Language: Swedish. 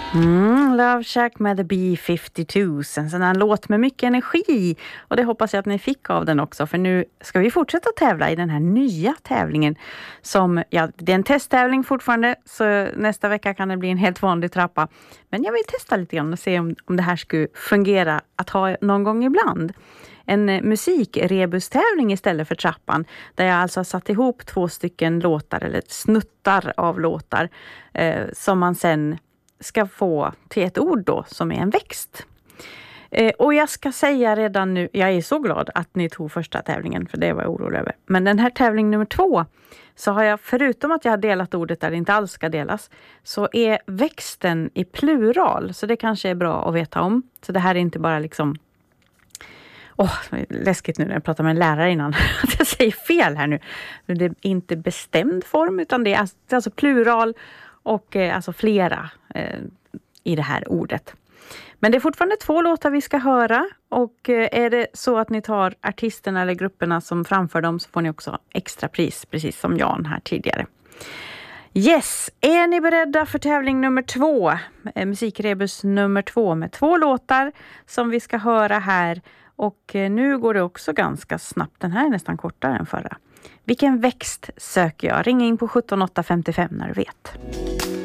Love Shack med The B-52s, en sån här låt med mycket energi, och det hoppas jag att ni fick av den också, för nu ska vi fortsätta tävla i den här nya tävlingen som, ja, det är en testtävling fortfarande, så nästa vecka kan det bli en helt vanlig trappa, men jag vill testa lite grann och se om det här skulle fungera att ha någon gång ibland. En musikrebustävling istället för trappan, där jag alltså har satt ihop 2 stycken låtar eller snuttar av låtar som man sen ska få till ett ord då som är en växt. Och jag ska säga redan nu, jag är så glad att ni tog första tävlingen, för det var jag orolig över. Men den här tävling nummer 2, så har jag, förutom att jag har delat ordet där det inte alls ska delas, så är växten i plural. Så det kanske är bra att veta om. Så det här är inte bara liksom, läskigt nu när jag pratar med en lärare innan att jag säger fel här nu. Det är inte bestämd form, utan det är alltså plural och alltså flera i det här ordet. Men det är fortfarande 2 låtar vi ska höra, och är det så att ni tar artisterna eller grupperna som framför dem, så får ni också extra pris, precis som Jan här tidigare. Yes, är ni beredda för tävling nummer 2? Musikrebus nummer 2 med 2 låtar som vi ska höra här. Och nu går det också ganska snabbt. Den här är nästan kortare än förra. Vilken växt söker jag? Ring in på 17855 när du vet.